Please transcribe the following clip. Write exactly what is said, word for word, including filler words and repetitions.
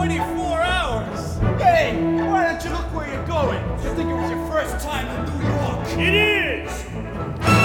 twenty-four hours. Hey, why don't you look where you're going? You think it was your first time in New York? It is!